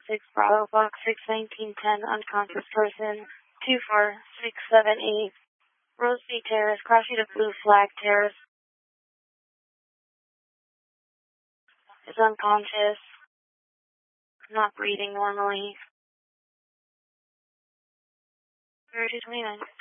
6 Bravo Fox 61910, unconscious person, 24678, Roseby Terrace, crashing to Blue Flag Terrace. Is unconscious, not breathing normally. 229.